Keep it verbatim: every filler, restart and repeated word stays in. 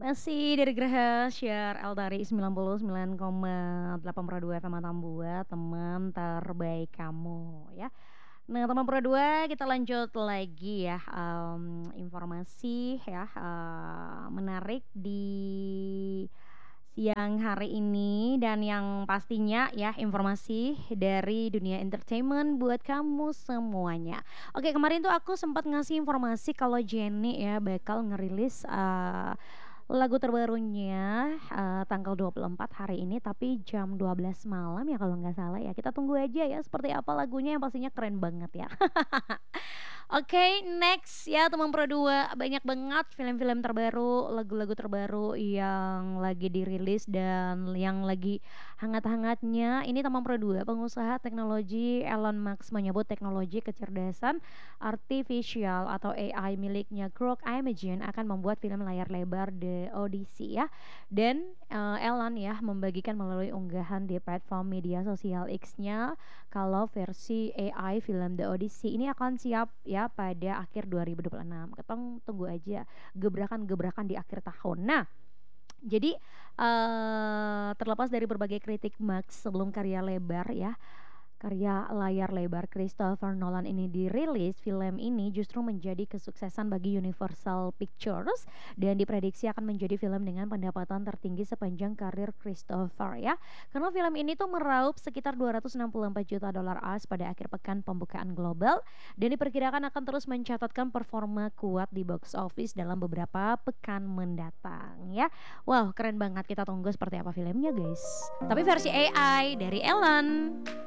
Masih dari Graha Siar Altari sembilan puluh sembilan koma delapan per dua F M Atambua, teman terbaik kamu ya. Nah, teman per dua kita lanjut lagi ya, mmm, informasi ya, eee, menarik di siang hari ini dan yang pastinya ya informasi dari dunia entertainment buat kamu semuanya. Oke, kemarin tuh aku sempat ngasih informasi kalau Jennie ya bakal ngerilis, eee, lagu terbarunya, eee, tanggal dua puluh empat hari ini tapi jam dua belas malam ya kalau nggak salah ya. Kita tunggu aja ya seperti apa lagunya yang pastinya keren banget ya. Oke, next ya teman Pro dua, banyak banget film-film terbaru, lagu-lagu terbaru yang lagi dirilis dan yang lagi hangat-hangatnya. Ini teman Pro dua, pengusaha teknologi Elon Musk menyebut teknologi kecerdasan artifisial atau A I miliknya Grok Imagine akan membuat film layar lebar The Odyssey ya. Dan eh, Elon ya membagikan melalui unggahan di platform media sosial X-nya kalau versi A I film The Odyssey ini akan siap ya pada akhir dua ribu dua puluh enam. Ketong tunggu aja gebrakan-gebrakan di akhir tahun. Nah, jadi eh terlepas dari berbagai kritik Max sebelum karya lebar ya, karya layar lebar Christopher Nolan ini dirilis, film ini justru menjadi kesuksesan bagi Universal Pictures dan diprediksi akan menjadi film dengan pendapatan tertinggi sepanjang karir Christopher ya. Karena film ini tuh meraup sekitar dua ratus enam puluh empat juta dolar A S pada akhir pekan pembukaan global dan diperkirakan akan terus mencatatkan performa kuat di box office dalam beberapa pekan mendatang ya. Wow, keren banget. Kita tunggu seperti apa filmnya, guys. Tapi versi A I dari Ellen.